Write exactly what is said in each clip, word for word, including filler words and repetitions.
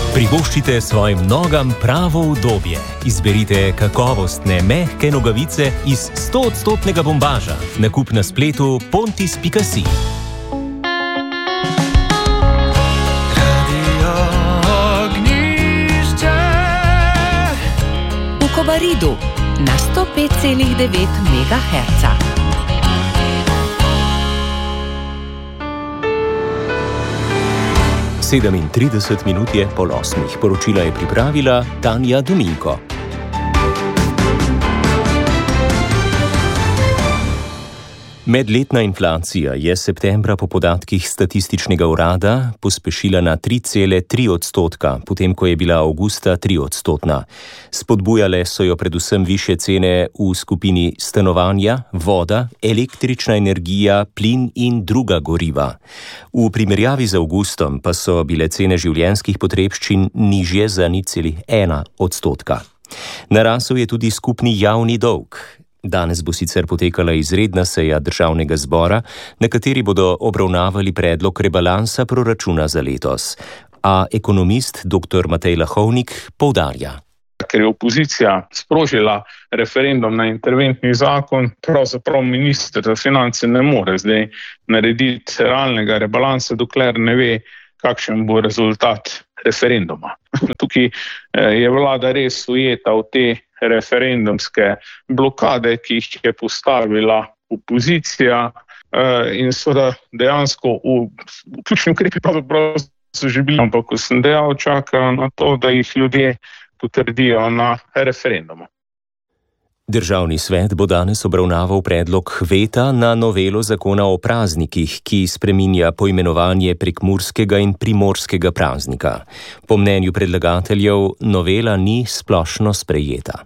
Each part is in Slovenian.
Privoščite svojim nogam pravo udobje. Izberite kakovostne, mehke nogavice iz sto odstotnega bombaža. Nakup na spletu pontis pika si. V Kobaridu na sto pet celih devet megaherca. sedemintrideset minut je pol osmih. Poročila je pripravila Tanja Dominko. Medletna inflacija je septembra po podatkih statističnega urada pospešila na tri cele tri odstotka, potem ko je bila avgusta tri odstotna. Spodbujale so jo predvsem višje cene v skupini stanovanja, voda, električna energija, plin in druga goriva. V primerjavi z avgustom pa so bile cene življenjskih potrebščin nižje za nič celih ena odstotka. Narasel je tudi skupni javni dolg. Danes bo sicer potekala izredna seja državnega zbora, na kateri bodo obravnavali predlog rebalansa proračuna za letos. A ekonomist dr. Matej Lahovnik poudarja. Ker je opozicija sprožila referendum na interventni zakon, pravzaprav minister za finance ne more zdaj narediti realnega rebalansa, dokler ne ve, kakšen bo rezultat referenduma. Tukaj je vlada res ujeta v te referendumske blokade, ki jih je postavila opozicija in seveda dejansko v ključni ukrepi pravzaprav so že bili, ampak ko sem dejal, čakajo na to, da jih ljudje potrdijo na referendumu. Državni svet bo danes obravnaval predlog veta na novelo zakona o praznikih, ki spreminja poimenovanje prekmurskega in primorskega praznika. Po mnenju predlagateljev novela ni splošno sprejeta.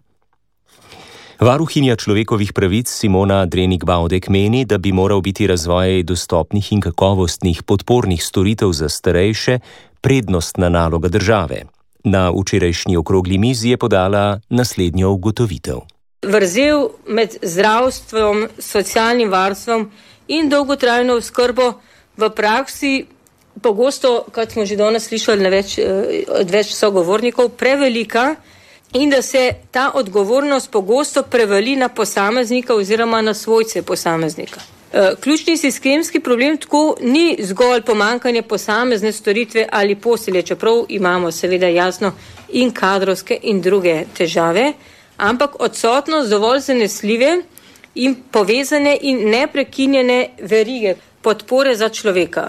Varuhinja človekovih pravic Simona Drenik-Baudek meni, da bi moral biti razvoj dostopnih in kakovostnih podpornih storitev za starejše prednostna naloga države. Na včerajšnji okrogli mizi je podala naslednjo ugotovitev. Vrzel med zdravstvom, socialnim varstvom in dolgotrajno oskrbo v praksi pogosto, kot smo že danes slišali več, od več sogovornikov, prevelika in da se ta odgovornost pogosto prevali na posameznika oziroma na svojce posameznika. Ključni sistemski problem tako ni zgolj pomanjkanje posamezne storitve ali postelje, čeprav imamo seveda jasno in kadrovske in druge težave, ampak odsotnost dovolj zanesljive in povezane in neprekinjene verige podpore za človeka.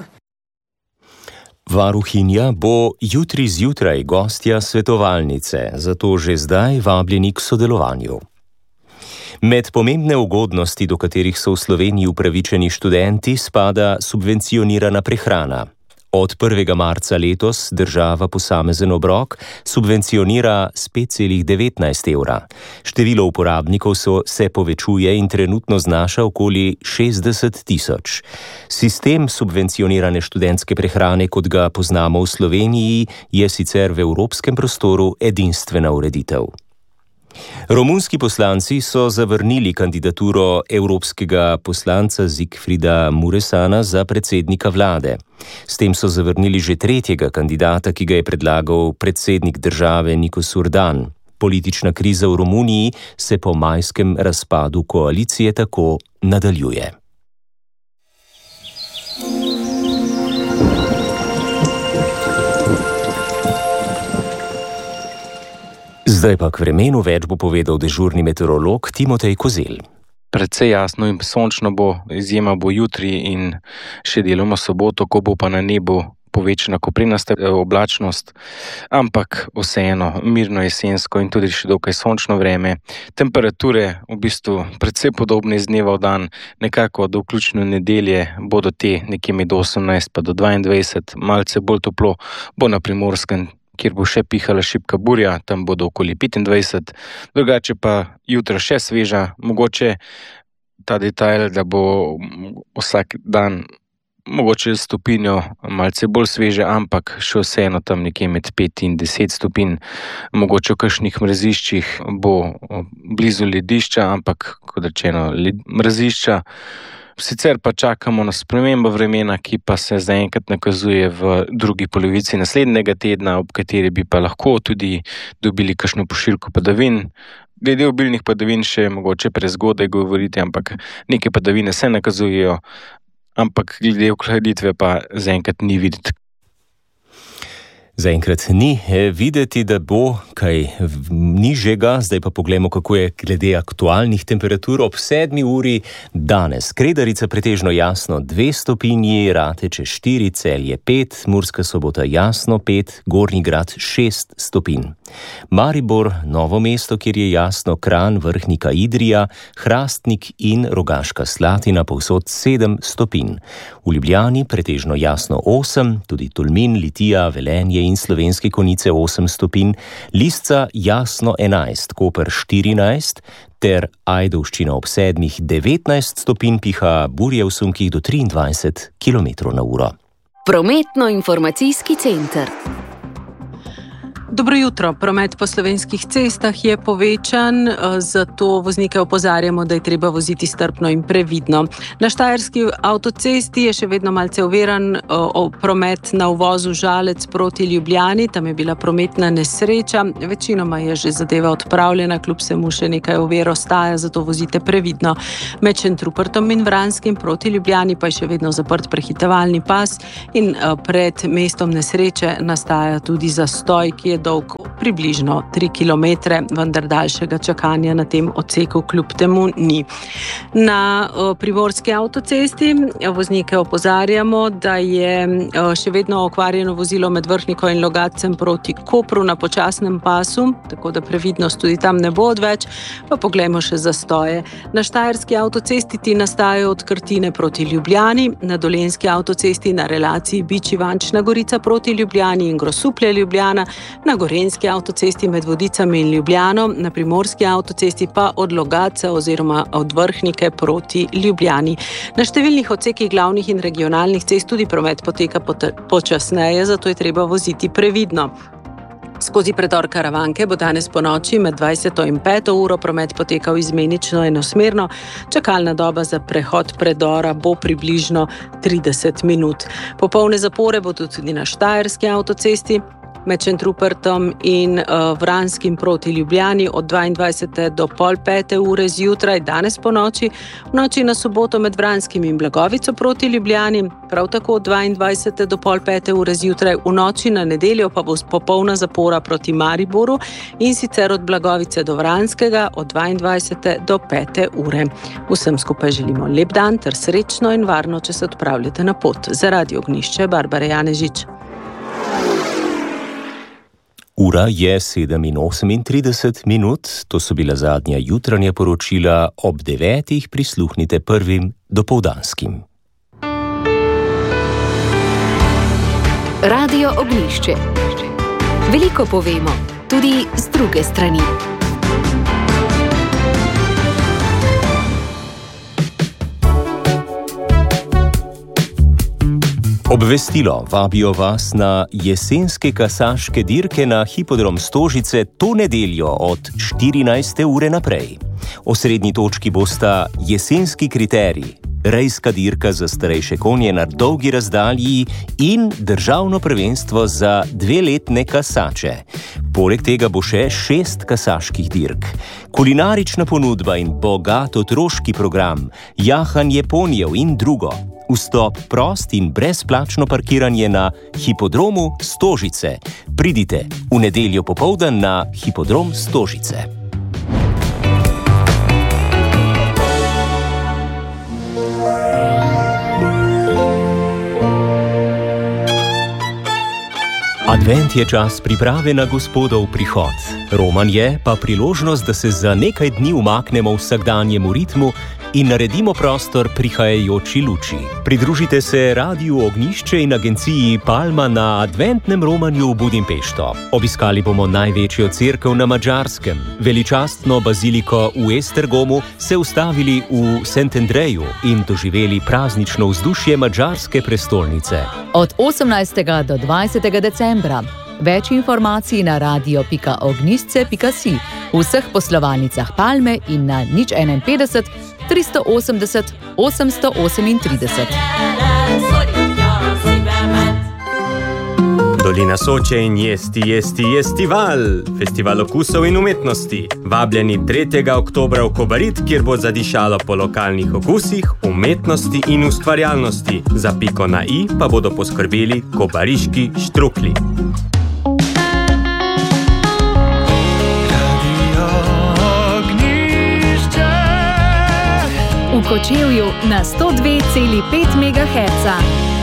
Varuhinja bo jutri zjutraj gostja svetovalnice, zato že zdaj vabljeni k sodelovanju. Med pomembne ugodnosti, do katerih so v Sloveniji upravičeni študenti, spada subvencionirana prehrana. Od prvega marca letos država posamezen obrok subvencionira s pet celih devetnajst evra. Število uporabnikov so, se povečuje in trenutno znaša okoli šestdeset tisoč. Sistem subvencionirane študentske prehrane, kot ga poznamo v Sloveniji, je sicer v evropskem prostoru edinstvena ureditev. Romunski poslanci so zavrnili kandidaturo evropskega poslanca Zigfrida Muresana za predsednika vlade. S tem so zavrnili že tretjega kandidata, ki ga je predlagal predsednik države Nikos Urdan. Politična kriza v Romuniji se po majskem razpadu koalicije tako nadaljuje. Zdaj pa k vremenu več bo povedal dežurni meteorolog Timotej Kozel. Precej jasno in sončno bo, izjema bo jutri in še deloma soboto, ko bo pa na nebu povečana koprinasta oblačnost, ampak vseeno mirno jesensko in tudi še dokaj sončno vreme. Temperature v bistvu precej podobne iz dneva v dan, nekako do vključno nedelje bodo te nekje med osemnajst pa do dvaindvajset, malce bolj toplo bo na Primorskem, kjer bo še pihala šibka burja, tam bodo okoli petindvajset, drugače pa jutra še sveža, mogoče ta detajl, da bo vsak dan mogoče stopinjo malce bolj sveže, ampak še vseeno tam nekje med pet in deset stopinj, mogoče v kakšnih mraziščih bo blizu ledišča, ampak kot rečeno, mrazišča Sicer pa čakamo na spremembo vremena, ki pa se zaenkrat nakazuje v drugi polovici naslednjega tedna, ob kateri bi pa lahko tudi dobili kakšno pošiljko padavin. Glede obilnih padavin še mogoče prezgodaj govoriti, ampak neke padavine se nakazujejo, ampak glede ohladitve pa zaenkrat ni videti. Zaenkrat ni videti, da bo kaj nižjega, zdaj pa poglejmo, kako je glede aktualnih temperatur ob sedmi uri danes. Kredarica pretežno jasno dve stopinji, Rateče štiri, Celje pet, Murska Sobota jasno pet, Gornji Grad šest stopinj. Maribor, Novo mesto, kjer je jasno, Kranj, Vrhnika, Idrija, Hrastnik in Rogaška Slatina povsod sedem stopinj. V Ljubljani pretežno jasno osem, tudi Tolmin, Litija, Velenje in Slovenske Konjice osem stopinj, Lisca jasno enajst, Koper štirinajst ter Ajdovščina ob sedmih devetnajst stopinj, piha burje v sunkih do triindvajset kilometrov na uro. Prometno-informacijski center. Dobro jutro. Promet po slovenskih cestah je povečan, zato voznike opozarjamo, da je treba voziti strpno in previdno. Na Štajerski avtocesti je še vedno malce oviran promet na uvozu Žalec proti Ljubljani. Tam je bila prometna nesreča. Večinoma je že zadeva odpravljena, kljub vsemu še nekaj ovir ostaja, zato vozite previdno. Med Šentrupertom in Vranskim proti Ljubljani pa je še vedno zaprt prehitevalni pas in pred mestom nesreče nastaja tudi zastoj, ki je dolg približno tri kilometre, vendar daljšega čakanja na tem odseku kljub temu ni. Na Primorski avtocesti voznike opozarjamo, da je še vedno okvarjeno vozilo med Vrhniko in Logatcem proti Kopru na počasnem pasu, tako da previdnost tudi tam ne bo odveč, pa poglejmo še zastoje. Na Štajerski avtocesti ti nastajajo od Krtine proti Ljubljani, na Dolenjski avtocesti na relaciji Bič-Ivančna Gorica proti Ljubljani in Grosuplje Ljubljana, na Gorenjski avtocesti med Vodicami in Ljubljano, na Primorski avtocesti pa od Logatca oziroma od Vrhnike proti Ljubljani. Na številnih odsekih glavnih in regionalnih cest tudi promet poteka počasneje, zato je treba voziti previdno. Skozi predor Karavanke bo danes po noči med dvajseto in peto uro promet potekal izmenično enosmerno. Čakalna doba za prehod predora bo približno trideset minut. Popolne zapore bodo tudi na Štajerski avtocesti, med Šentrupertom in uh, Vranskim proti Ljubljani od dvaindvajsete do pol pete ure zjutraj danes po noči, v noči na soboto med Vranskim in Blagovico proti Ljubljani, prav tako od dvaindvajsete do pol pete ure zjutraj, v noči na nedeljo pa bo popolna zapora proti Mariboru in sicer od Blagovice do Vranskega od dvaindvajsete do pete ure. Vsem skupaj želimo lep dan ter srečno in varno, če se odpravljate na pot. Za Radio Ognjišče, Barbara Janežič. Ura je sedem in osemintrideset minut, to so bila zadnja jutranja poročila, ob devetih prisluhnite prvim dopoldanskim. Radio Ognjišče. Veliko povemo, tudi z druge strani. Obvestilo, vabijo vas na jesenske kasaške dirke na hipodrom Stožice to nedeljo od štirinajste ure naprej. Osrednji točki bosta jesenski kriterij, rejska dirka za starejše konje na dolgi razdalji in državno prvenstvo za dveletne kasače. Poleg tega bo še šest kasaških dirk. Kulinarična ponudba in bogat otroški program, jahanje ponijev in drugo. Vstop prost in brezplačno parkiranje na hipodromu Stožice. Pridite v nedeljo popoldan na hipodrom Stožice. Advent je čas priprave na Gospodov prihod. Roman je pa priložnost, da se za nekaj dni umaknemo v vsakdanjemu ritmu in naredimo prostor prihajajoči luči. Pridružite se Radiu Ognjišče in agenciji Palma na adventnem romanju v Budimpešto. Obiskali bomo največjo cerkev na Madžarskem, veličastno baziliko v Esztergomu, se ustavili v Szentendreju in doživeli praznično vzdušje madžarske prestolnice. Od osemnajstega do dvajsetega decembra. Več informacij na radio pika ognjišče pika si, v vseh poslovalnicah Palme in na nič enainpetdeset tristo osemdeset osemsto osemintrideset. Dolina Soče in Jesti, Jesti, Jestival, festival okusov in umetnosti. Vabljeni tretjega oktobra v Kobarid, kjer bo zadišalo po lokalnih okusih, umetnosti in ustvarjalnosti. Za piko na i pa bodo poskrbeli kobariški štrukli. V Kočevju na sto dve celi pet megaherca.